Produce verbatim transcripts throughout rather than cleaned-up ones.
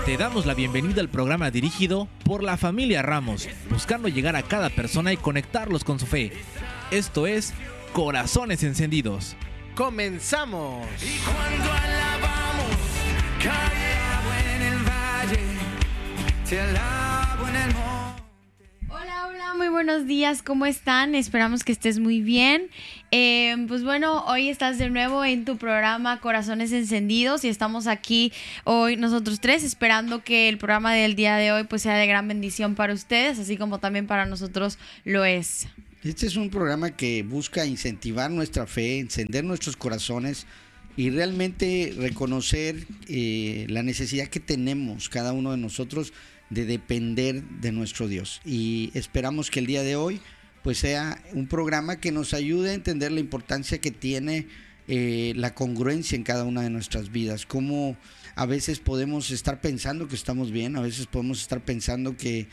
Te damos la bienvenida al programa dirigido por la familia Ramos, buscando llegar a cada persona y conectarlos con su fe. Esto es Corazones Encendidos. ¡Comenzamos! Y cuando alabamos, cae agua en el valle, te alabo en el monte. Hola, hola, muy buenos días, ¿cómo están? Esperamos que estés muy bien. Eh, pues bueno, hoy estás de nuevo en tu programa Corazones Encendidos y estamos aquí hoy nosotros tres esperando que el programa del día de hoy pues sea de gran bendición para ustedes, así como también para nosotros lo es. Este es un programa que busca incentivar nuestra fe, encender nuestros corazones y realmente reconocer eh, la necesidad que tenemos cada uno de nosotros de depender de nuestro Dios. Y esperamos que el día de hoy pues sea un programa que nos ayude a entender la importancia que tiene eh, la congruencia en cada una de nuestras vidas. Cómo a veces podemos estar pensando que estamos bien, a veces podemos estar pensando que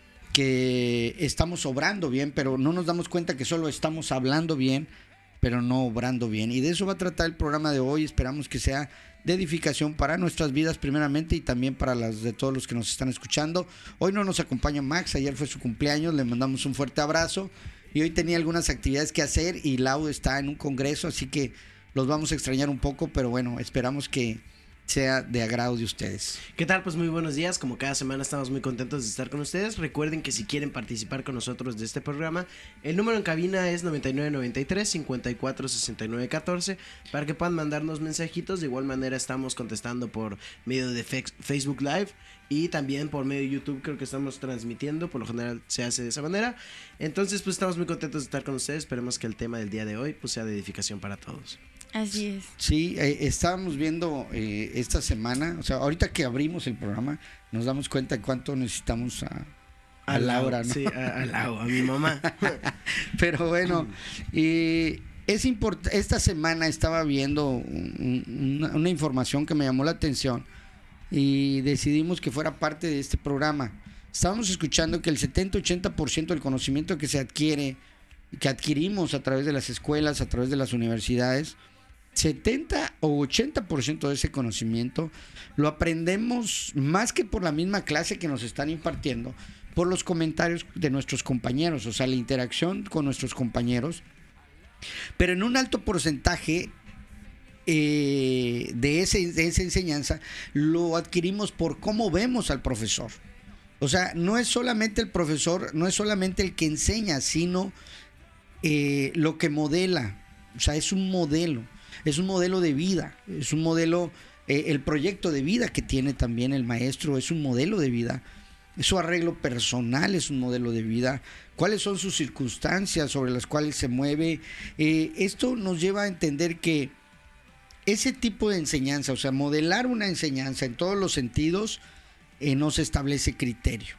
que estamos obrando bien, pero no nos damos cuenta que solo estamos hablando bien, pero no obrando bien. Y de eso va a tratar el programa de hoy. Esperamos que sea de edificación para nuestras vidas primeramente y también para las de todos los que nos están escuchando. Hoy no nos acompaña Max, ayer fue su cumpleaños, le mandamos un fuerte abrazo y hoy tenía algunas actividades que hacer y Lau está en un congreso, así que los vamos a extrañar un poco, pero bueno, esperamos que sea de agrado de ustedes. ¿Qué tal? Pues muy buenos días, como cada semana estamos muy contentos de estar con ustedes. Recuerden que si quieren participar con nosotros de este programa, el número en cabina es noventa y nueve noventa y tres cincuenta y cuatro sesenta y nueve catorce para que puedan mandarnos mensajitos. De igual manera estamos contestando por medio de Facebook Live y también por medio de YouTube, creo que estamos transmitiendo, por lo general se hace de esa manera. Entonces pues estamos muy contentos de estar con ustedes, esperemos que el tema del día de hoy pues sea de edificación para todos. Así es. Sí, eh, estábamos viendo eh, esta semana, o sea, ahorita que abrimos el programa, nos damos cuenta de cuánto necesitamos a, a, a Laura, ¿no? Sí, a, a Lau, a mi mamá. Pero bueno, y es import- esta semana estaba viendo un, una, una información que me llamó la atención y decidimos que fuera parte de este programa. Estábamos escuchando que el setenta a ochenta por ciento del conocimiento que se adquiere, que adquirimos a través de las escuelas, a través de las universidades, setenta o ochenta por ciento de ese conocimiento lo aprendemos más que por la misma clase que nos están impartiendo, por los comentarios de nuestros compañeros, o sea, la interacción con nuestros compañeros, pero en un alto porcentaje eh, de, ese, de esa enseñanza lo adquirimos por cómo vemos al profesor. O sea, no es solamente el profesor, no es solamente el que enseña, sino eh, lo que modela. O sea, es un modelo. Es un modelo de vida, es un modelo, eh, el proyecto de vida que tiene también el maestro es un modelo de vida, su arreglo personal es un modelo de vida, cuáles son sus circunstancias sobre las cuales se mueve. Eh, esto nos lleva a entender que ese tipo de enseñanza, o sea, modelar una enseñanza en todos los sentidos, eh, nos establece criterio.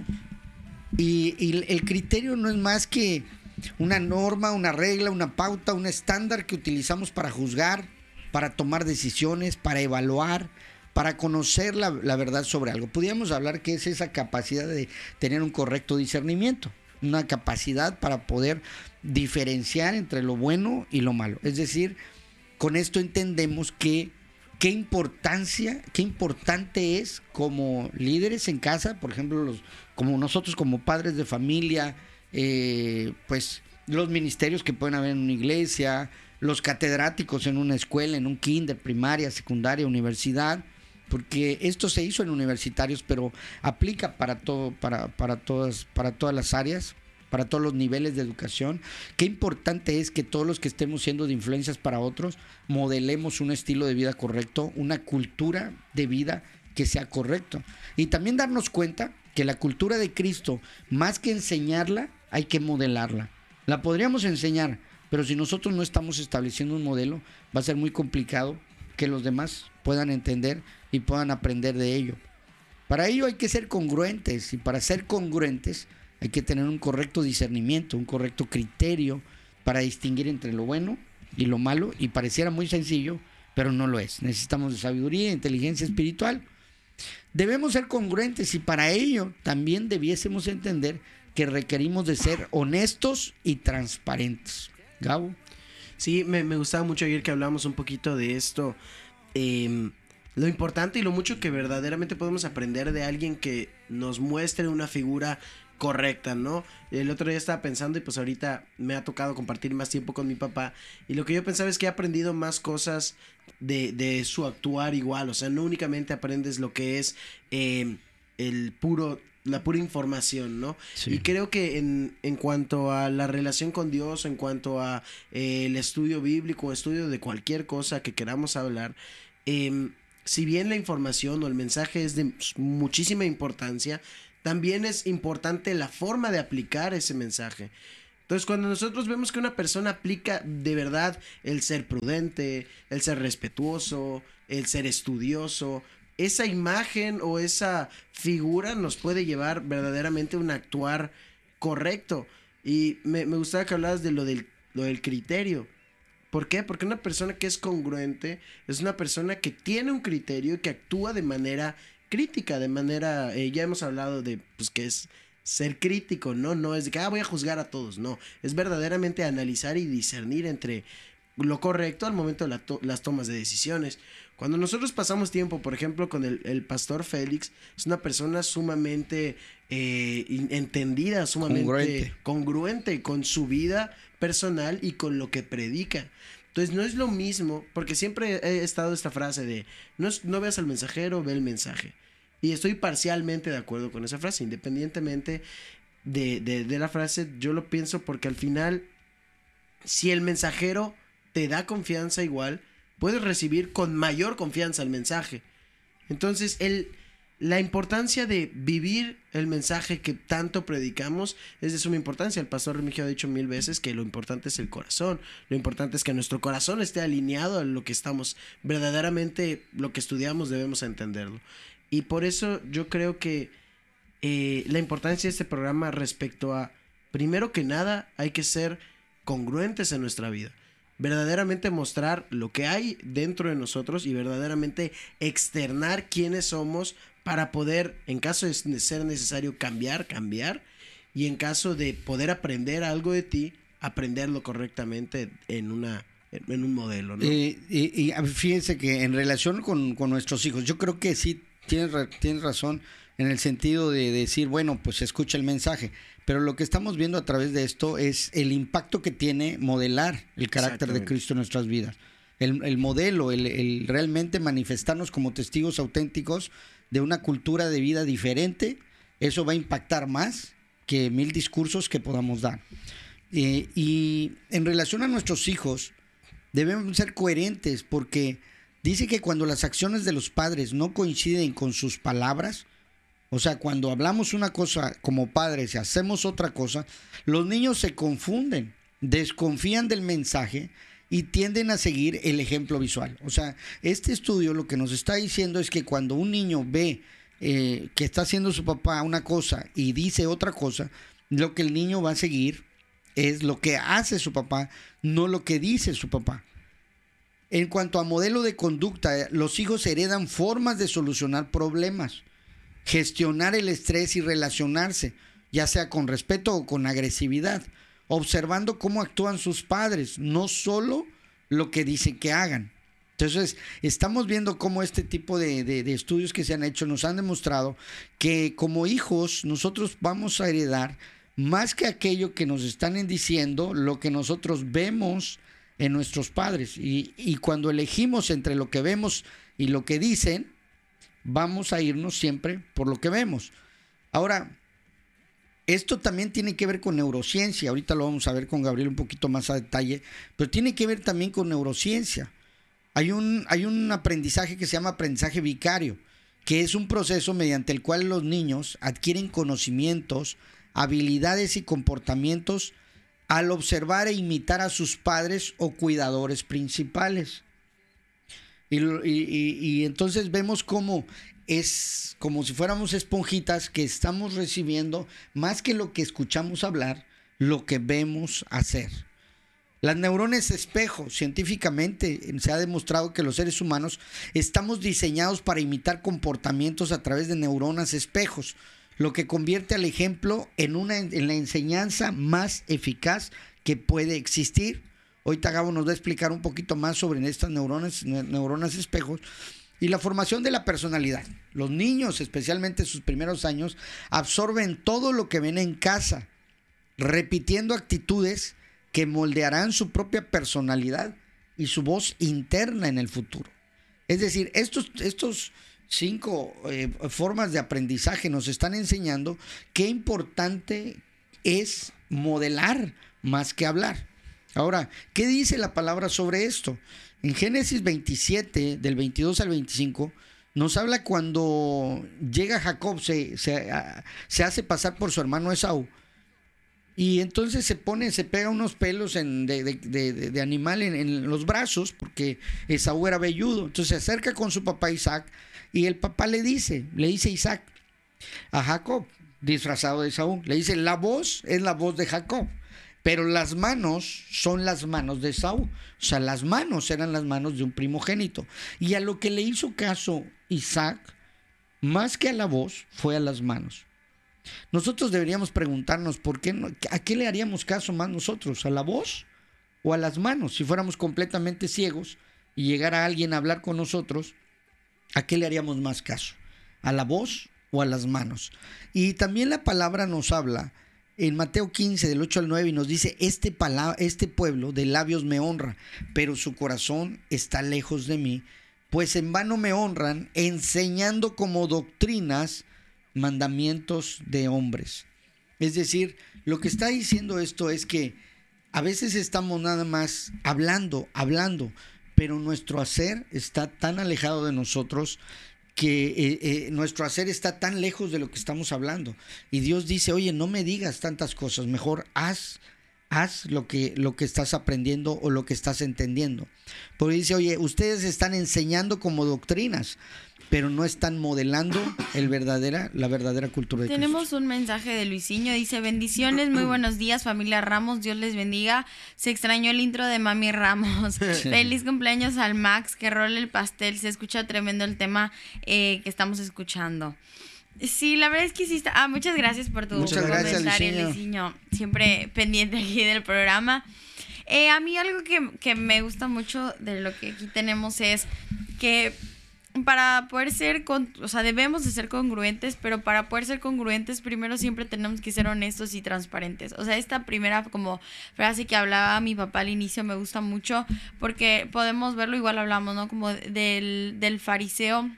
Y, y el criterio no es más que una norma, una regla, una pauta, un estándar que utilizamos para juzgar, para tomar decisiones, para evaluar, para conocer la, la verdad sobre algo. Podríamos hablar que es esa capacidad de tener un correcto discernimiento, una capacidad para poder diferenciar entre lo bueno y lo malo. Es decir, con esto entendemos que qué importancia, qué importante es como líderes en casa, por ejemplo, los, como nosotros como padres de familia, Eh, pues los ministerios que pueden haber en una iglesia, los catedráticos en una escuela, en un kinder, primaria, secundaria, universidad, porque esto se hizo en universitarios, pero aplica para todo, para, para todas, para todas las áreas, para todos los niveles de educación. Qué importante es que todos los que estemos siendo de influencias para otros, modelemos un estilo de vida correcto, una cultura de vida que sea correcto. Y también darnos cuenta que la cultura de Cristo, más que enseñarla, hay que modelarla. La podríamos enseñar, pero si nosotros no estamos estableciendo un modelo, va a ser muy complicado que los demás puedan entender y puedan aprender de ello. Para ello hay que ser congruentes, y para ser congruentes hay que tener un correcto discernimiento, un correcto criterio para distinguir entre lo bueno y lo malo, y pareciera muy sencillo, pero no lo es. Necesitamos de sabiduría e inteligencia espiritual. Debemos ser congruentes y para ello también debiésemos entender que requerimos de ser honestos y transparentes. Gabo. Sí, me, me gustaba mucho ayer que hablamos un poquito de esto. Eh, lo importante y lo mucho que verdaderamente podemos aprender de alguien que nos muestre una figura correcta, ¿no? El otro día estaba pensando y pues ahorita me ha tocado compartir más tiempo con mi papá y lo que yo pensaba es que he aprendido más cosas de, de su actuar igual, o sea, no únicamente aprendes lo que es eh, el puro, la pura información, ¿no? Sí. Y creo que en, en cuanto a la relación con Dios, en cuanto a eh, el estudio bíblico, estudio de cualquier cosa que queramos hablar, eh, si bien la información o el mensaje es de muchísima importancia, también es importante la forma de aplicar ese mensaje. Entonces, cuando nosotros vemos que una persona aplica de verdad el ser prudente, el ser respetuoso, el ser estudioso, esa imagen o esa figura nos puede llevar verdaderamente a un actuar correcto. Y me, me gustaba que hablabas de lo del, lo del criterio. ¿Por qué? Porque una persona que es congruente es una persona que tiene un criterio y que actúa de manera crítica, de manera, eh, ya hemos hablado de, pues, que es ser crítico, ¿no? No es de que, ah, voy a juzgar a todos, no. Es verdaderamente analizar y discernir entre lo correcto al momento de la to- las tomas de decisiones. Cuando nosotros pasamos tiempo, por ejemplo, con el, el pastor Félix, es una persona sumamente eh, in- entendida, sumamente Congruente. congruente con su vida personal y con lo que predica. Entonces no es lo mismo, porque siempre he estado esta frase de no, es- no veas al mensajero, ve el mensaje. Y estoy parcialmente de acuerdo con esa frase, independientemente de, de, de la frase, yo lo pienso porque al final, si el mensajero te da confianza igual, puedes recibir con mayor confianza el mensaje. Entonces, el, la importancia de vivir el mensaje que tanto predicamos es de suma importancia. El pastor Remigio ha dicho mil veces que lo importante es el corazón. Lo importante es que nuestro corazón esté alineado a lo que estamos, verdaderamente lo que estudiamos debemos entenderlo. Y por eso yo creo que eh, la importancia de este programa respecto a, primero que nada, hay que ser congruentes en nuestra vida. Verdaderamente mostrar lo que hay dentro de nosotros y verdaderamente externar quiénes somos para poder, en caso de ser necesario cambiar, cambiar, y en caso de poder aprender algo de ti, aprenderlo correctamente en una en un modelo, ¿no? Eh, y, y fíjense que en relación con, con nuestros hijos, yo creo que sí tienes, tienes razón en el sentido de decir, bueno, pues escucha el mensaje, pero lo que estamos viendo a través de esto es el impacto que tiene modelar el carácter de Cristo en nuestras vidas. El, el modelo, el, el realmente manifestarnos como testigos auténticos de una cultura de vida diferente, eso va a impactar más que mil discursos que podamos dar. Eh, y en relación a nuestros hijos, debemos ser coherentes porque dice que cuando las acciones de los padres no coinciden con sus palabras, o sea, cuando hablamos una cosa como padres y hacemos otra cosa, los niños se confunden, desconfían del mensaje y tienden a seguir el ejemplo visual. O sea, este estudio lo que nos está diciendo es que cuando un niño ve eh, que está haciendo su papá una cosa y dice otra cosa, lo que el niño va a seguir es lo que hace su papá, no lo que dice su papá. En cuanto a modelo de conducta, los hijos heredan formas de solucionar problemas, gestionar el estrés y relacionarse, ya sea con respeto o con agresividad, observando cómo actúan sus padres, no solo lo que dicen que hagan. Entonces, estamos viendo cómo este tipo de, de, de estudios que se han hecho nos han demostrado que como hijos nosotros vamos a heredar más que aquello que nos están diciendo, lo que nosotros vemos en nuestros padres. Y, y cuando elegimos entre lo que vemos y lo que dicen, vamos a irnos siempre por lo que vemos. Ahora, esto también tiene que ver con neurociencia. Ahorita lo vamos a ver con Gabriel un poquito más a detalle, pero tiene que ver también con neurociencia. Hay un, hay un aprendizaje que se llama aprendizaje vicario, que es un proceso mediante el cual los niños adquieren conocimientos, habilidades y comportamientos al observar e imitar a sus padres o cuidadores principales. Y, y, y entonces vemos cómo es como si fuéramos esponjitas que estamos recibiendo más que lo que escuchamos hablar, lo que vemos hacer. Las neuronas espejo, científicamente se ha demostrado que los seres humanos estamos diseñados para imitar comportamientos a través de neuronas espejos, lo que convierte al ejemplo en, una, en la enseñanza más eficaz que puede existir. Ahorita Gabo nos va a explicar un poquito más sobre estas neuronas, neuronas espejos, y la formación de la personalidad. Los niños, especialmente sus primeros años, absorben todo lo que ven en casa, repitiendo actitudes que moldearán su propia personalidad y su voz interna en el futuro. Es decir, estos, estos cinco eh, formas de aprendizaje nos están enseñando qué importante es modelar más que hablar. Ahora, ¿qué dice la palabra sobre esto? En Génesis veintisiete, del veintidós al veinticinco, nos habla cuando llega Jacob, se, se, se hace pasar por su hermano Esaú, y entonces se pone, se pega unos pelos en, de, de, de, de animal en, en los brazos, porque Esaú era velludo. Entonces se acerca con su papá Isaac, y el papá le dice, le dice Isaac a Jacob, disfrazado de Esaú, le dice, la voz es la voz de Jacob, pero las manos son las manos de Esaú. O sea, las manos eran las manos de un primogénito. Y a lo que le hizo caso Isaac, más que a la voz, fue a las manos. Nosotros deberíamos preguntarnos, ¿por qué no, ¿a qué le haríamos caso más nosotros? ¿A la voz o a las manos? Si fuéramos completamente ciegos y llegara alguien a hablar con nosotros, ¿a qué le haríamos más caso? ¿A la voz o a las manos? Y también la palabra nos habla en Mateo quince, del ocho al nueve, y nos dice, este, pala- este pueblo de labios me honra, pero su corazón está lejos de mí, pues en vano me honran, enseñando como doctrinas mandamientos de hombres. Es decir, lo que está diciendo esto es que a veces estamos nada más hablando, hablando, pero nuestro hacer está tan alejado de nosotros que eh, eh, nuestro hacer está tan lejos de lo que estamos hablando. Y Dios dice, oye, no me digas tantas cosas, mejor haz, haz lo que, lo que estás aprendiendo o lo que estás entendiendo. Porque dice, oye, ustedes están enseñando como doctrinas, pero no están modelando el verdadera, la verdadera cultura de Tenemos Cristo. un mensaje de Luisinho, dice, bendiciones, muy buenos días, familia Ramos, Dios les bendiga. Se extrañó el intro de Mami Ramos. Feliz cumpleaños al Max, que role el pastel, se escucha tremendo el tema eh, que estamos escuchando. Sí, la verdad es que sí está. Ah, muchas gracias por tu Muchas gracias, comentario, Luisinho. Luisinho. Siempre pendiente aquí del programa. Eh, a mí algo que, que me gusta mucho de lo que aquí tenemos es que para poder ser, con, o sea, debemos de ser congruentes, pero para poder ser congruentes primero siempre tenemos que ser honestos y transparentes. O sea, esta primera como frase que hablaba mi papá al inicio me gusta mucho porque podemos verlo, igual hablamos, ¿no? Como del, del fariseo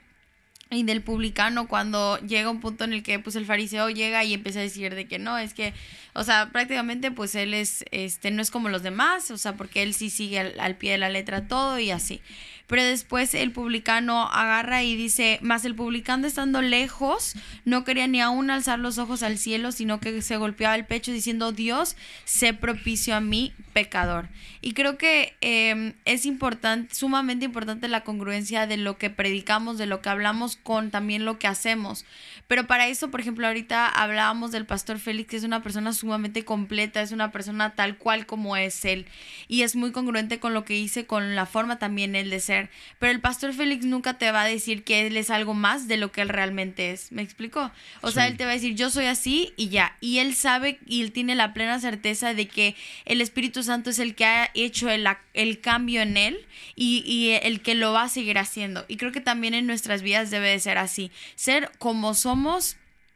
y del publicano, cuando llega un punto en el que pues el fariseo llega y empieza a decir de que no, es que, o sea, prácticamente pues él es, este, no es como los demás, o sea, porque él sí sigue al, al pie de la letra todo y así. Pero después el publicano agarra y dice, más el publicano estando lejos, no quería ni aún alzar los ojos al cielo, sino que se golpeaba el pecho diciendo, Dios, sé propicio a mí, pecador. Y creo que eh, es importante, sumamente importante la congruencia de lo que predicamos, de lo que hablamos con también lo que hacemos. Pero para eso, por ejemplo, ahorita hablábamos del pastor Félix, que es una persona sumamente completa, es una persona tal cual como es él. Y es muy congruente con lo que hice, con la forma también él de ser. Pero el pastor Félix nunca te va a decir que él es algo más de lo que él realmente es. ¿Me explico? O Sí. sea, él te va a decir, yo soy así y ya. Y él sabe y él tiene la plena certeza de que el Espíritu Santo es el que ha hecho el, el cambio en él y, y el que lo va a seguir haciendo. Y creo que también en nuestras vidas debe de ser así. Ser como somos,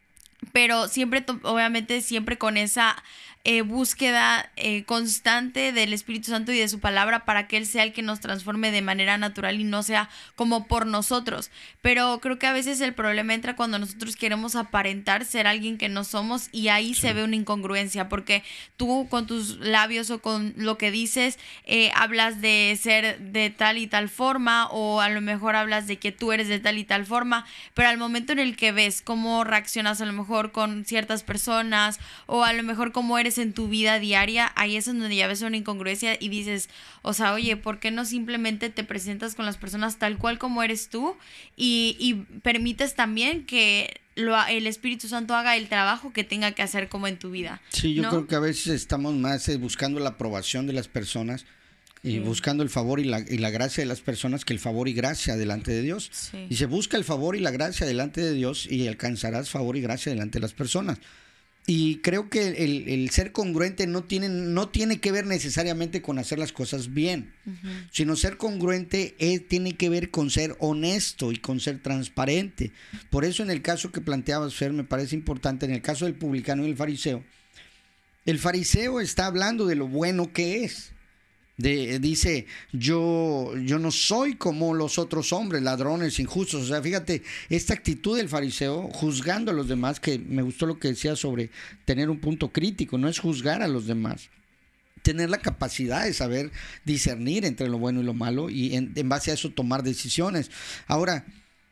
pero siempre, obviamente, siempre con esa eh, búsqueda eh, constante del Espíritu Santo y de su palabra para que Él sea el que nos transforme de manera natural y no sea como por nosotros. Pero creo que a veces el problema entra cuando nosotros queremos aparentar ser alguien que no somos y ahí sí. se ve una incongruencia, porque tú con tus labios o con lo que dices eh, hablas de ser de tal y tal forma, o a lo mejor hablas de que tú eres de tal y tal forma, pero al momento en el que ves cómo reaccionas a lo mejor con ciertas personas o a lo mejor cómo eres en tu vida diaria, ahí es donde ya ves una incongruencia y dices, o sea, oye, ¿por qué no simplemente te presentas con las personas tal cual como eres tú y, y permites también que lo, el Espíritu Santo haga el trabajo que tenga que hacer como en tu vida? Sí, yo ¿no? creo que a veces estamos más eh, buscando la aprobación de las personas y sí. buscando el favor y la, y la gracia de las personas que el favor y gracia delante de Dios. Sí. Y se busca el favor y la gracia delante de Dios y alcanzarás favor y gracia delante de las personas. Y creo que el, el ser congruente no tiene, no tiene que ver necesariamente con hacer las cosas bien, uh-huh. sino ser congruente es, tiene que ver con ser honesto y con ser transparente. Por eso en el caso que planteabas, Fer, me parece importante, en el caso del publicano y el fariseo, el fariseo está hablando de lo bueno que es. De, dice, yo, yo no soy como los otros hombres, ladrones, injustos. O sea, fíjate, esta actitud del fariseo juzgando a los demás, que me gustó lo que decía sobre tener un punto crítico, no es juzgar a los demás, tener la capacidad de saber discernir entre lo bueno y lo malo y en, en base a eso tomar decisiones. Ahora,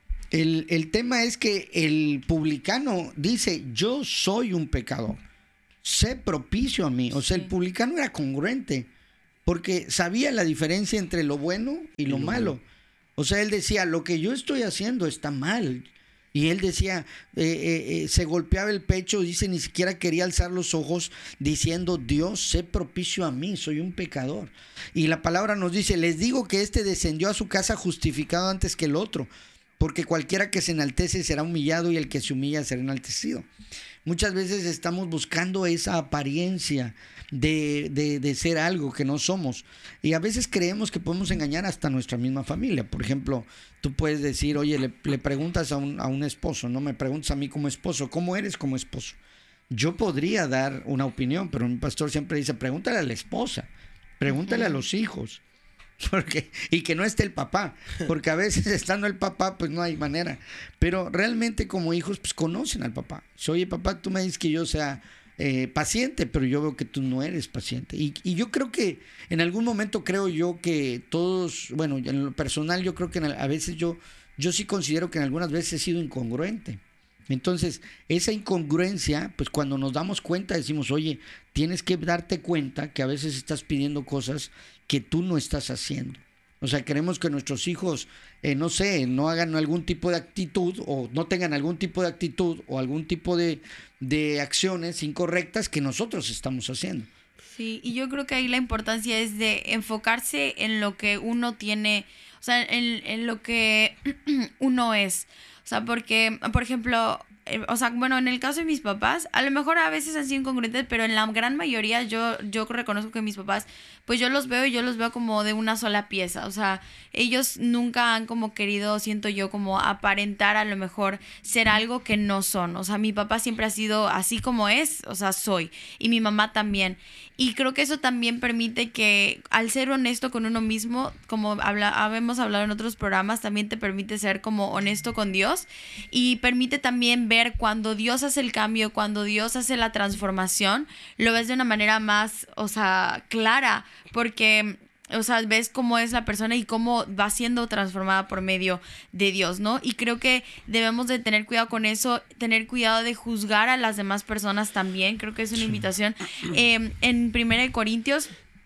el, el tema es que el publicano dice, yo soy un pecador, sé propicio a mí. O sea, sí. el publicano era congruente, porque sabía la diferencia entre lo bueno y lo malo. O sea, él decía, lo que yo estoy haciendo está mal. Y él decía, eh, eh, eh, se golpeaba el pecho, dice, ni siquiera quería alzar los ojos diciendo, Dios, sé propicio a mí, soy un pecador. Y la palabra nos dice, les digo que este descendió a su casa justificado antes que el otro, porque cualquiera que se enaltece será humillado y el que se humilla será enaltecido. Muchas veces estamos buscando esa apariencia de, de, de ser algo que no somos. Y a veces creemos que podemos engañar hasta nuestra misma familia. Por ejemplo, tú puedes decir, oye, le, le preguntas a un, a un esposo, no me preguntas a mí como esposo, ¿cómo eres como esposo? Yo podría dar una opinión, pero mi pastor siempre dice, pregúntale a la esposa, pregúntale uh-huh. a los hijos. Porque, y que no esté el papá, porque a veces estando el papá pues no hay manera, pero realmente como hijos pues conocen al papá. Si, oye papá, tú me dices que yo sea eh, paciente, pero yo veo que tú no eres paciente, y, y yo creo que en algún momento creo yo que todos, bueno, en lo personal yo creo que a veces yo, yo sí considero que en algunas veces he sido incongruente. Entonces, esa incongruencia, pues cuando nos damos cuenta decimos, oye, tienes que darte cuenta que a veces estás pidiendo cosas que tú no estás haciendo. O sea, queremos que nuestros hijos, eh, no sé, no hagan algún tipo de actitud o no tengan algún tipo de actitud o algún tipo de, de acciones incorrectas que nosotros estamos haciendo. Sí, y yo creo que ahí la importancia es de enfocarse en lo que uno tiene, o sea, en, en lo que uno es. O sea, porque, por ejemplo, eh, o sea, bueno, en el caso de mis papás, a lo mejor a veces han sido incongruentes, pero en la gran mayoría yo, yo reconozco que mis papás, pues yo los veo y yo los veo como de una sola pieza. O sea, ellos nunca han como querido, siento yo, como aparentar a lo mejor ser algo que no son. O sea, mi papá siempre ha sido así como es, o sea, soy. Y mi mamá también. Y creo que eso también permite que al ser honesto con uno mismo, como habla, habemos hablado en otros programas, también te permite ser como honesto con Dios y permite también ver cuando Dios hace el cambio, cuando Dios hace la transformación, lo ves de una manera más, o sea, clara, porque... O sea, ves cómo es la persona y cómo va siendo transformada por medio de Dios, ¿no? Y creo que debemos de tener cuidado con eso, tener cuidado de juzgar a las demás personas también. Creo que es una sí. invitación. Eh, en Primera de Corintios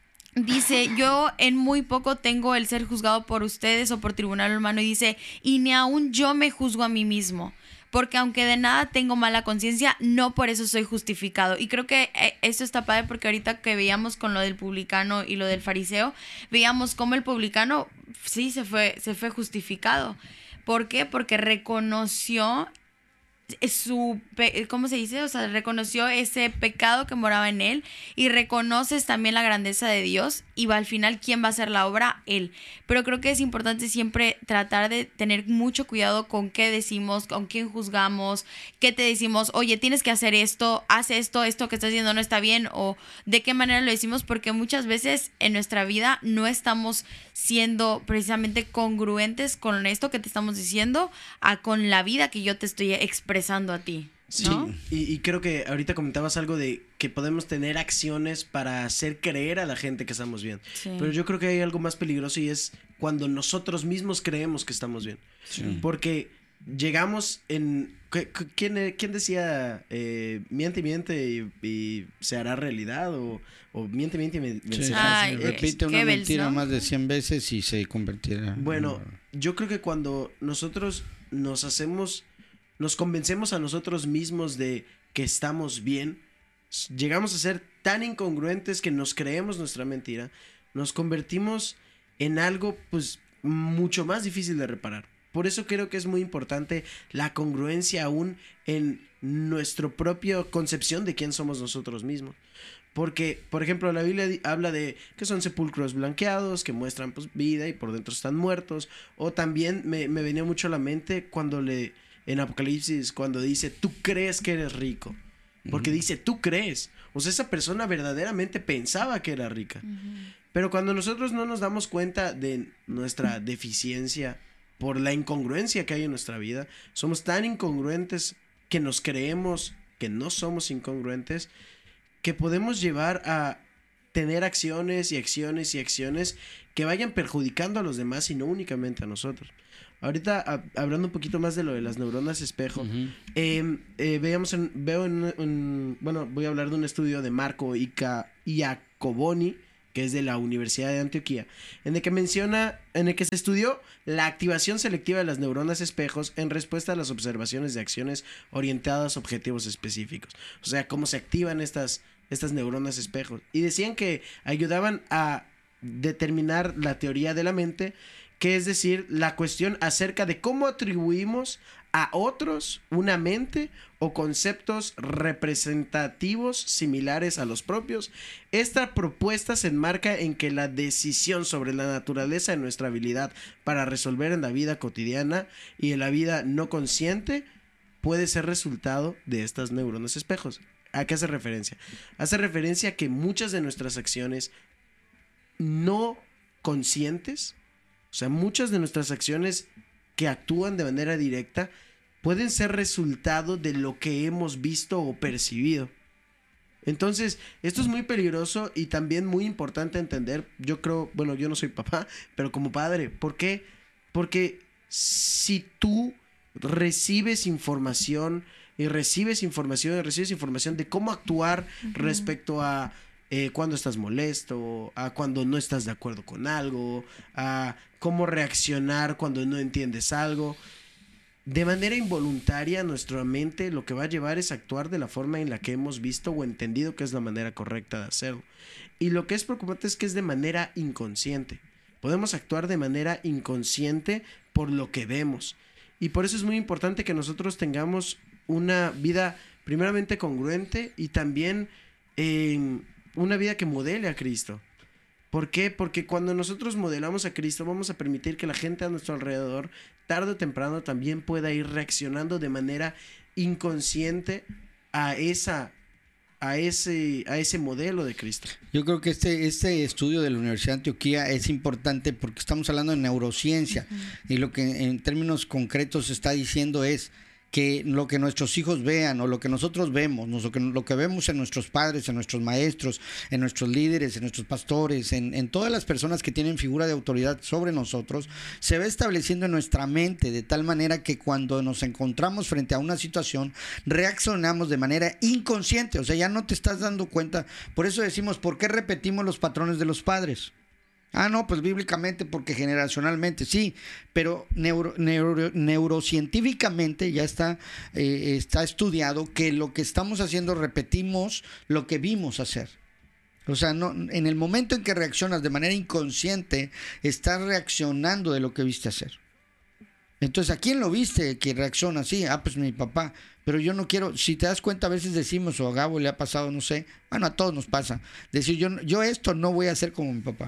dice, yo en muy poco tengo el ser juzgado por ustedes o por tribunal humano. Y dice, y ni aún yo me juzgo a mí mismo. Porque aunque de nada tengo mala conciencia, no por eso soy justificado. Y creo que esto está padre porque ahorita que veíamos con lo del publicano y lo del fariseo, veíamos cómo el publicano sí se fue, se fue justificado. ¿Por qué? Porque reconoció su, ¿cómo se dice? O sea, reconoció ese pecado que moraba en él y reconoces también la grandeza de Dios y va al final, ¿quién va a hacer la obra? Él. Pero creo que es importante siempre tratar de tener mucho cuidado con qué decimos, con quién juzgamos, qué te decimos, oye, tienes que hacer esto, haz esto, esto que estás haciendo no está bien, o de qué manera lo decimos, porque muchas veces en nuestra vida no estamos siendo precisamente congruentes con esto que te estamos diciendo a con la vida que yo te estoy expresando a ti, ¿no? Sí, y, y creo que ahorita comentabas algo de que podemos tener acciones para hacer creer a la gente que estamos bien. Sí. Pero yo creo que hay algo más peligroso y es cuando nosotros mismos creemos que estamos bien. Sí. Porque llegamos en... ¿Quién, quién decía eh, miente y miente y, y se hará realidad? O, o miente, miente y me, me sí. Ay, repite una Goebbels, mentira, ¿no? Más de cien veces y se convertirá. Bueno, yo creo que cuando nosotros nos hacemos... nos convencemos a nosotros mismos de que estamos bien, llegamos a ser tan incongruentes que nos creemos nuestra mentira, nos convertimos en algo pues mucho más difícil de reparar. por eso creo que es muy importante la congruencia aún en nuestra propia concepción de quién somos nosotros mismos. Porque, por ejemplo, la Biblia di- habla de que son sepulcros blanqueados, que muestran pues vida y por dentro están muertos. O también me, me venía mucho a la mente cuando le, en Apocalipsis, cuando dice, tú crees que eres rico. Porque uh-huh. dice, tú crees. O sea, esa persona verdaderamente pensaba que era rica. Uh-huh. Pero cuando nosotros no nos damos cuenta de nuestra deficiencia por la incongruencia que hay en nuestra vida, somos tan incongruentes que nos creemos que no somos incongruentes, que podemos llevar a tener acciones y acciones y acciones que vayan perjudicando a los demás y no únicamente a nosotros. Ahorita, a, hablando un poquito más de lo de las neuronas espejo, uh-huh. eh, eh, veamos en, veo en, en, bueno, voy a hablar de un estudio de Marco Ica, Iacoboni, que es de la Universidad de Antioquía, en el que menciona, en el que se estudió la activación selectiva de las neuronas espejos en respuesta a las observaciones de acciones orientadas a objetivos específicos. O sea, cómo se activan estas, estas neuronas espejos. Y decían que ayudaban a determinar la teoría de la mente, que es decir, la cuestión acerca de cómo atribuimos a otros una mente o conceptos representativos similares a los propios. Esta propuesta se enmarca en que la decisión sobre la naturaleza de nuestra habilidad para resolver en la vida cotidiana y en la vida no consciente puede ser resultado de estas neuronas espejos. ¿A qué hace referencia? Hace referencia a que muchas de nuestras acciones no conscientes, o sea, muchas de nuestras acciones que actúan de manera directa pueden ser resultado de lo que hemos visto o percibido. Entonces, esto es muy peligroso y también muy importante entender. Yo creo, bueno, yo no soy papá, pero como padre, ¿por qué? Porque si tú recibes información y recibes información y recibes información de cómo actuar uh-huh. respecto a Eh, cuando estás molesto, a cuando no estás de acuerdo con algo, a cómo reaccionar cuando no entiendes algo. De manera involuntaria, nuestra mente lo que va a llevar es actuar de la forma en la que hemos visto o entendido que es la manera correcta de hacerlo. Y lo que es preocupante es que es de manera inconsciente. Podemos actuar de manera inconsciente por lo que vemos. Y por eso es muy importante que nosotros tengamos una vida primeramente congruente y también eh, una vida que modele a Cristo. ¿Por qué? Porque cuando nosotros modelamos a Cristo vamos a permitir que la gente a nuestro alrededor tarde o temprano también pueda ir reaccionando de manera inconsciente a esa a ese a ese modelo de Cristo. Yo creo que este este estudio de la Universidad de Antioquía es importante porque estamos hablando de neurociencia uh-huh. y lo que en términos concretos se está diciendo es que lo que nuestros hijos vean o lo que nosotros vemos, lo que, lo que vemos en nuestros padres, en nuestros maestros, en nuestros líderes, en nuestros pastores, en, en todas las personas que tienen figura de autoridad sobre nosotros, se va estableciendo en nuestra mente de tal manera que cuando nos encontramos frente a una situación, reaccionamos de manera inconsciente, o sea, ya no te estás dando cuenta. Por eso decimos, ¿por qué repetimos los patrones de los padres? Ah, no, pues bíblicamente, porque generacionalmente, sí, pero neuro, neuro, neurocientíficamente ya está, eh, está estudiado que lo que estamos haciendo repetimos lo que vimos hacer. O sea, no, en el momento en que reaccionas de manera inconsciente, estás reaccionando de lo que viste hacer. Entonces, ¿a quién lo viste que reacciona así? Ah, pues mi papá. Pero yo no quiero, si te das cuenta, a veces decimos, o a Gabo le ha pasado, no sé, bueno, a todos nos pasa, decir, yo, yo esto no voy a hacer como mi papá.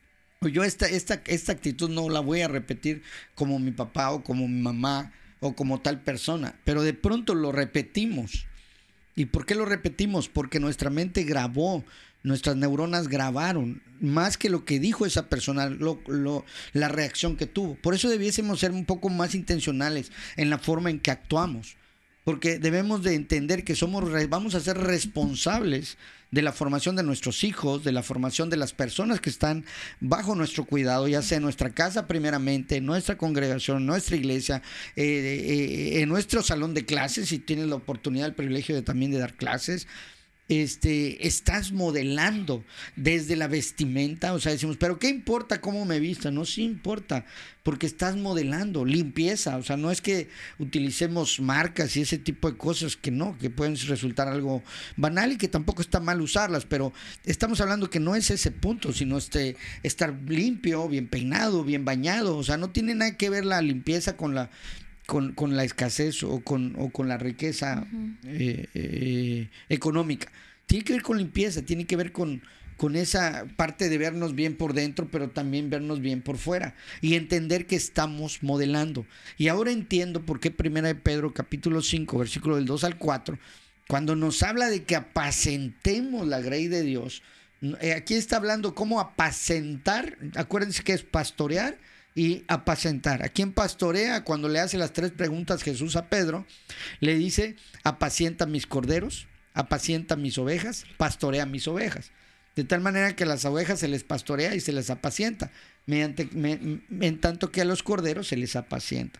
Yo esta, esta, esta actitud no la voy a repetir como mi papá o como mi mamá o como tal persona, pero de pronto lo repetimos. ¿Y por qué lo repetimos? Porque nuestra mente grabó, nuestras neuronas grabaron, más que lo que dijo esa persona, lo, lo, la reacción que tuvo. Por eso debiésemos ser un poco más intencionales en la forma en que actuamos, porque debemos de entender que somos, vamos a ser responsables de la formación de nuestros hijos, de la formación de las personas que están bajo nuestro cuidado, ya sea en nuestra casa primeramente, en nuestra congregación, en nuestra iglesia, eh, eh, en nuestro salón de clases, si tienes la oportunidad, el privilegio de también de dar clases, este, estás modelando desde la vestimenta. O sea, decimos, pero ¿qué importa cómo me vista? No, sí importa, porque estás modelando limpieza. O sea, no es que utilicemos marcas y ese tipo de cosas que no, que pueden resultar algo banal y que tampoco está mal usarlas, pero estamos hablando que no es ese punto, sino este, estar limpio, bien peinado, bien bañado. O sea, no tiene nada que ver la limpieza con la Con, con la escasez o con, o con la riqueza uh-huh. eh, eh, económica. Tiene que ver con limpieza, tiene que ver con, con esa parte de vernos bien por dentro, pero también vernos bien por fuera y entender que estamos modelando. Y ahora entiendo por qué Primera de Pedro capítulo cinco, versículo del dos al cuatro, cuando nos habla de que apacentemos la grey de Dios, eh, aquí está hablando cómo apacentar. Acuérdense que es pastorear y apacentar. ¿A quién pastorea? Cuando le hace las tres preguntas Jesús a Pedro, le dice: apacienta mis corderos, apacienta mis ovejas, pastorea mis ovejas. De tal manera que a las ovejas se les pastorea y se les apacienta, mediante, me, en tanto que a los corderos se les apacienta.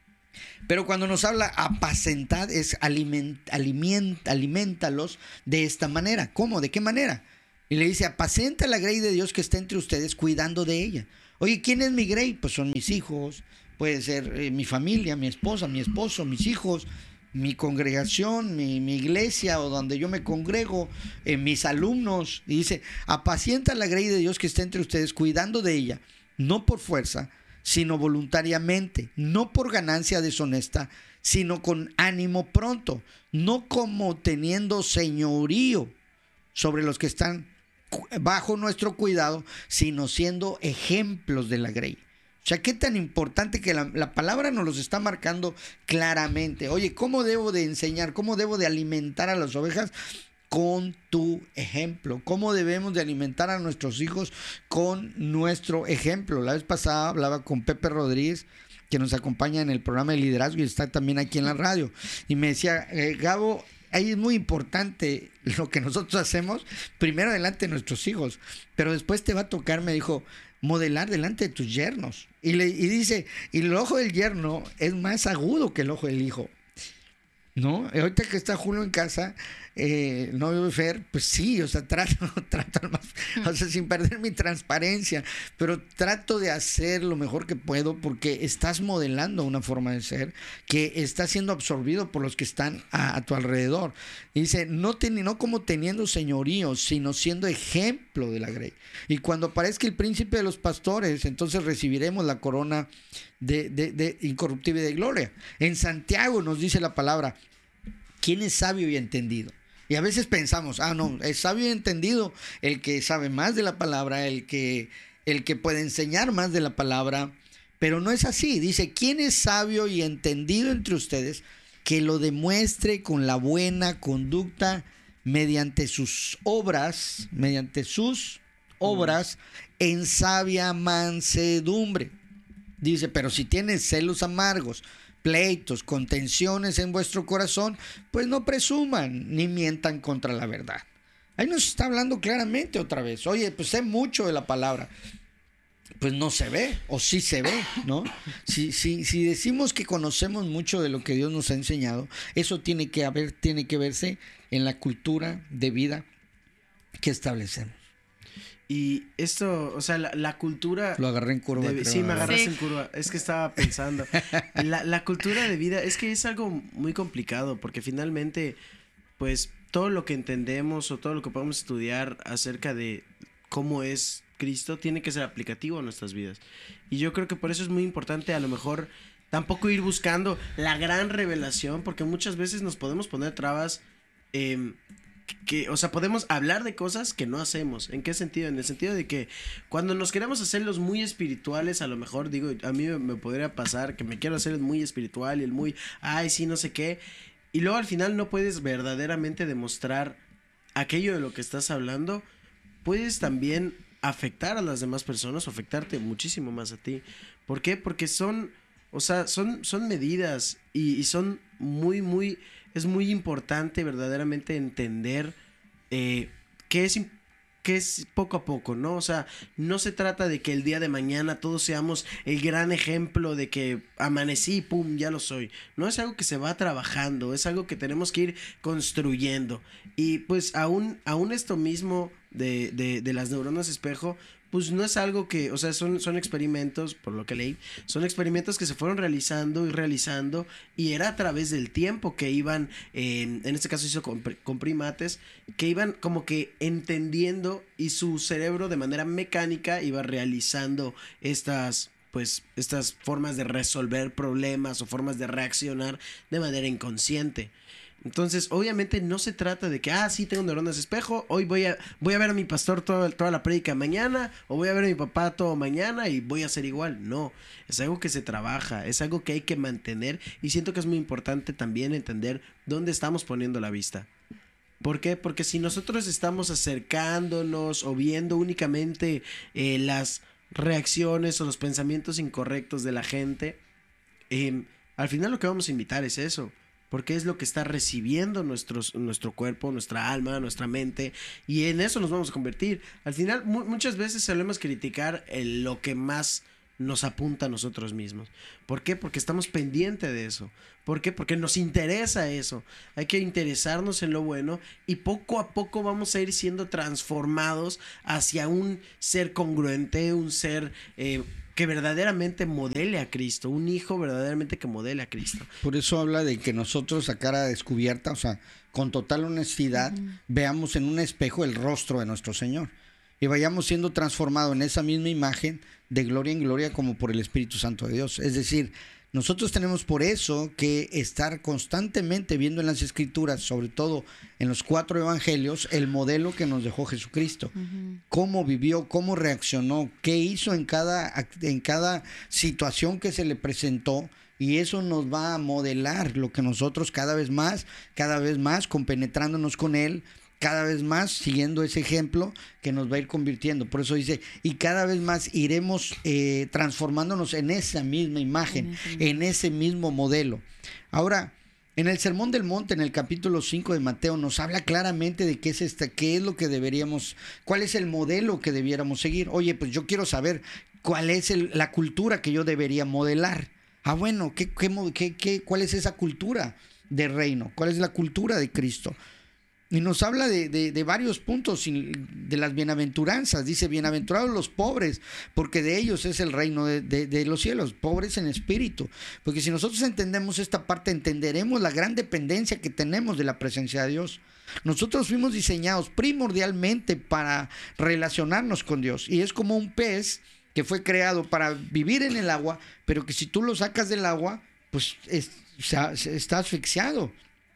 Pero cuando nos habla apacentar, es aliment, aliment, alimentalos de esta manera. ¿Cómo? ¿De qué manera? Y le dice: apacienta la grey de Dios que está entre ustedes, cuidando de ella. Oye, ¿quién es mi grey? Pues son mis hijos, puede ser eh, mi familia, mi esposa, mi esposo, mis hijos, mi congregación, mi, mi iglesia o donde yo me congrego, eh, mis alumnos. Y dice: apacienta la grey de Dios que está entre ustedes, cuidando de ella, no por fuerza, sino voluntariamente, no por ganancia deshonesta, sino con ánimo pronto, no como teniendo señorío sobre los que están bajo nuestro cuidado, sino siendo ejemplos de la grey. O sea, qué tan importante que la, la palabra nos los está marcando claramente. Oye, ¿cómo debo de enseñar? ¿Cómo debo de alimentar a las ovejas? Con tu ejemplo. ¿Cómo debemos de alimentar a nuestros hijos? Con nuestro ejemplo. La vez pasada hablaba con Pepe Rodríguez, que nos acompaña en el programa de liderazgo y está también aquí en la radio, y me decía: eh, Gabo, ahí es muy importante lo que nosotros hacemos, primero delante de nuestros hijos, pero después te va a tocar, me dijo, modelar delante de tus yernos. Y, le, y dice, y el ojo del yerno es más agudo que el ojo del hijo, ¿no? Y ahorita que está Julio en casa, eh, no veo Fer, pues sí, o sea, trato, trato más, o sea, sin perder mi transparencia, pero trato de hacer lo mejor que puedo, porque estás modelando una forma de ser que está siendo absorbido por los que están a, a tu alrededor. Y dice, no, ten, no como teniendo señorío, sino siendo ejemplo de la grey. Y cuando aparezca el príncipe de los pastores, entonces recibiremos la corona de, de, de incorruptible de gloria. En Santiago nos dice la palabra: ¿quién es sabio y entendido? Y a veces pensamos, ah, no, es sabio y entendido el que sabe más de la palabra, el que, el que puede enseñar más de la palabra, pero no es así. Dice: ¿quién es sabio y entendido entre ustedes? Que lo demuestre con la buena conducta mediante sus obras, mediante sus obras en sabia mansedumbre. Dice: pero si tienes celos amargos, pleitos, contenciones en vuestro corazón, pues no presuman ni mientan contra la verdad. Ahí nos está hablando claramente otra vez. Oye, pues sé mucho de la palabra. Pues no se ve, o sí se ve, ¿no? Si, si, si decimos que conocemos mucho de lo que Dios nos ha enseñado, eso tiene que haber, tiene que verse en la cultura de vida que establecemos. Y esto, o sea, la, la cultura... Lo agarré en curva. De, creo, sí, me agarraste sí. en curva. Es que estaba pensando. La, la cultura de vida es que es algo muy complicado, porque finalmente, pues, todo lo que entendemos o todo lo que podemos estudiar acerca de cómo es Cristo tiene que ser aplicativo a nuestras vidas. Y yo creo que por eso es muy importante, a lo mejor, tampoco ir buscando la gran revelación, porque muchas veces nos podemos poner trabas... Eh, que, o sea, podemos hablar de cosas que no hacemos. ¿En qué sentido? En el sentido de que cuando nos queremos hacer los muy espirituales, a lo mejor, digo, a mí me, me podría pasar que me quiero hacer el muy espiritual y el muy, ay, sí, no sé qué, y luego al final no puedes verdaderamente demostrar aquello de lo que estás hablando. Puedes también afectar a las demás personas o afectarte muchísimo más a ti. ¿Por qué? Porque son, o sea, son, son medidas y, y son muy, muy... Es muy importante verdaderamente entender eh, qué es que es poco a poco, ¿no? O sea, no se trata de que el día de mañana todos seamos el gran ejemplo de que amanecí y pum, ya lo soy. No, es algo que se va trabajando, es algo que tenemos que ir construyendo. Y pues aún, aún esto mismo de, de, de las neuronas espejo, pues no es algo que, o sea, son, son experimentos, por lo que leí, son experimentos que se fueron realizando y realizando, y era a través del tiempo que iban, eh, en este caso hizo con, con primates, que iban como que entendiendo, y su cerebro de manera mecánica iba realizando estas, pues, estas formas de resolver problemas o formas de reaccionar de manera inconsciente. Entonces, obviamente no se trata de que, ah, sí, tengo neuronas espejo, hoy voy a, voy a ver a mi pastor toda, toda la prédica mañana, o voy a ver a mi papá todo mañana y voy a ser igual. No, es algo que se trabaja, es algo que hay que mantener, y siento que es muy importante también entender dónde estamos poniendo la vista. ¿Por qué? Porque si nosotros estamos acercándonos o viendo únicamente eh, las reacciones o los pensamientos incorrectos de la gente, eh, al final lo que vamos a invitar es eso. Porque es lo que está recibiendo nuestros, nuestro cuerpo, nuestra alma, nuestra mente, y en eso nos vamos a convertir. Al final, mu- muchas veces solemos criticar el, lo que más nos apunta a nosotros mismos. ¿Por qué? Porque estamos pendientes de eso. ¿Por qué? Porque nos interesa eso. Hay que interesarnos en lo bueno, y poco a poco vamos a ir siendo transformados hacia un ser congruente, un ser eh, que verdaderamente modele a Cristo, un hijo verdaderamente que modele a Cristo. Por eso habla de que nosotros a cara descubierta, o sea, con total honestidad, uh-huh, veamos en un espejo el rostro de nuestro Señor y vayamos siendo transformados en esa misma imagen de gloria en gloria como por el Espíritu Santo de Dios. Es decir, nosotros tenemos por eso que estar constantemente viendo en las Escrituras, sobre todo en los cuatro evangelios, el modelo que nos dejó Jesucristo. Uh-huh. Cómo vivió, cómo reaccionó, qué hizo en cada, en cada situación que se le presentó, y eso nos va a modelar lo que nosotros cada vez más, cada vez más compenetrándonos con Él, cada vez más siguiendo ese ejemplo que nos va a ir convirtiendo. Por eso dice, y cada vez más iremos eh, transformándonos en esa misma imagen, en ese, en ese mismo modelo. Ahora, en el Sermón del Monte, en el capítulo cinco de Mateo, nos habla claramente de qué es esta, qué es lo que deberíamos, cuál es el modelo que debiéramos seguir. Oye, pues yo quiero saber cuál es el, la cultura que yo debería modelar. Ah, bueno, ¿qué, qué, qué, qué, ¿cuál es esa cultura de reino? ¿Cuál es la cultura de Cristo? Y nos habla de, de, de varios puntos de las bienaventuranzas. Dice, bienaventurados los pobres, porque de ellos es el reino de, de, de los cielos, pobres en espíritu. Porque si nosotros entendemos esta parte, entenderemos la gran dependencia que tenemos de la presencia de Dios. Nosotros fuimos diseñados primordialmente para relacionarnos con Dios. Y es como un pez que fue creado para vivir en el agua, pero que si tú lo sacas del agua, pues es, está asfixiado.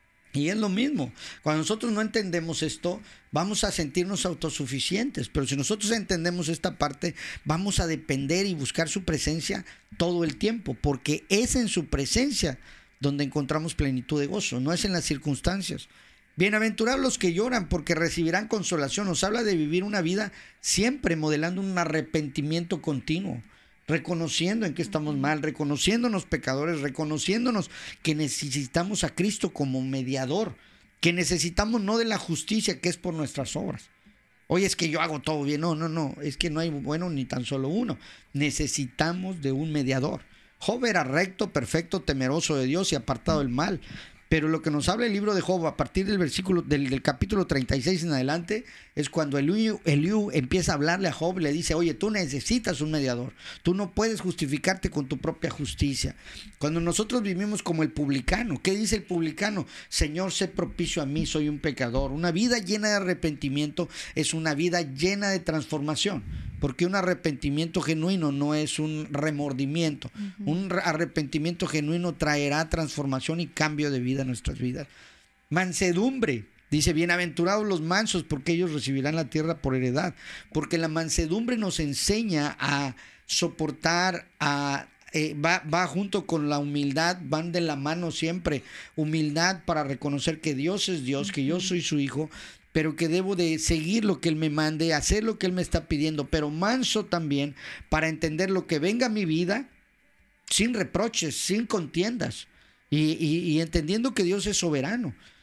Y es lo mismo, cuando nosotros no entendemos esto, vamos a sentirnos autosuficientes, pero si nosotros entendemos esta parte, vamos a depender y buscar su presencia todo el tiempo, porque es en su presencia donde encontramos plenitud de gozo, no es en las circunstancias. Bienaventurados los que lloran, porque recibirán consolación. Nos habla de vivir una vida siempre modelando un arrepentimiento continuo, reconociendo en que estamos mal, reconociéndonos pecadores, reconociéndonos que necesitamos a Cristo como mediador, que necesitamos no de la justicia que es por nuestras obras. Oye, es que yo hago todo bien. No, no, no, es que no hay bueno ni tan solo uno. Necesitamos de un mediador. Job era recto, perfecto, temeroso de Dios y apartado del mal. Pero lo que nos habla el libro de Job a partir del versículo del, del capítulo treinta y seis en adelante es cuando Eliú, Eliú empieza a hablarle a Job, le dice, oye, tú necesitas un mediador, tú no puedes justificarte con tu propia justicia. Cuando nosotros vivimos como el publicano, ¿qué dice el publicano? Señor, sé propicio a mí, soy un pecador. Una vida llena de arrepentimiento es una vida llena de transformación, porque un arrepentimiento genuino no es un remordimiento. Uh-huh. Un arrepentimiento genuino traerá transformación y cambio de vida en nuestras vidas. Mansedumbre. Dice, bienaventurados los mansos, porque ellos recibirán la tierra por heredad. Porque la mansedumbre nos enseña a soportar, a eh, va, va junto con la humildad, van de la mano siempre. Humildad para reconocer que Dios es Dios, que yo soy su hijo, pero que debo de seguir lo que Él me mande, hacer lo que Él me está pidiendo, pero manso también para entender lo que venga a mi vida sin reproches, sin contiendas, y, y, y entendiendo que Dios es soberano.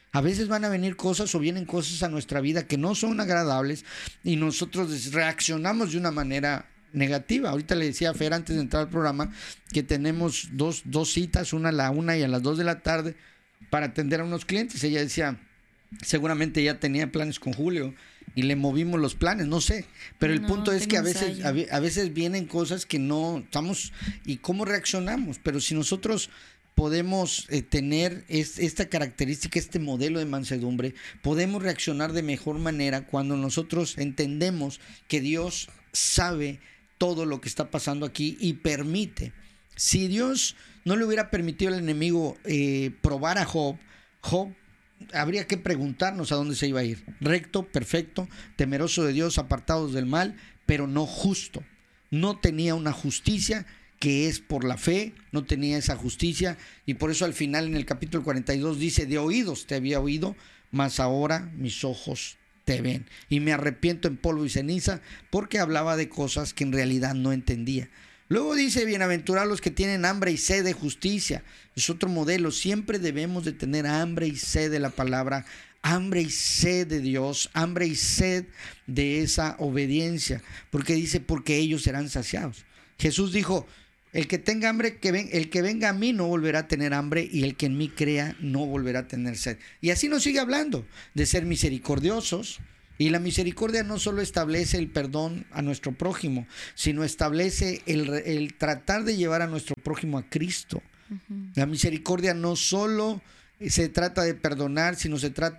A veces van a venir cosas o vienen cosas a nuestra vida que no son agradables y nosotros reaccionamos de una manera negativa. Ahorita le decía a Fer antes de entrar al programa que tenemos dos, dos citas, una a la una y a las dos de la tarde para atender a unos clientes. Ella decía, seguramente ya tenía planes con Julio y le movimos los planes, no sé, pero el No, punto es que a veces, ensayo. a, ve- a veces vienen cosas que no estamos y cómo reaccionamos, pero si nosotros podemos eh, tener es- esta característica, este modelo de mansedumbre, podemos reaccionar de mejor manera cuando nosotros entendemos que Dios sabe todo lo que está pasando aquí y permite. Si Dios no le hubiera permitido al enemigo eh, probar a Job, Job habría que preguntarnos a dónde se iba a ir. Recto, perfecto, temeroso de Dios, apartados del mal, pero no justo. No tenía una justicia que es por la fe, no tenía esa justicia, y por eso al final en el capítulo cuarenta y dos dice, de oídos te había oído, mas ahora mis ojos te ven. Y me arrepiento en polvo y ceniza, porque hablaba de cosas que en realidad no entendía. Luego dice, bienaventurados los que tienen hambre y sed de justicia. Es otro modelo, siempre debemos de tener hambre y sed de la palabra, hambre y sed de Dios, hambre y sed de esa obediencia, porque dice, porque ellos serán saciados. Jesús dijo, el que tenga hambre, que ven, el que venga a mí no volverá a tener hambre, y el que en mí crea no volverá a tener sed. Y así nos sigue hablando de ser misericordiosos. Y la misericordia no solo establece el perdón a nuestro prójimo, sino establece el, el tratar de llevar a nuestro prójimo a Cristo. Uh-huh. La misericordia no solo se trata de perdonar, sino se trata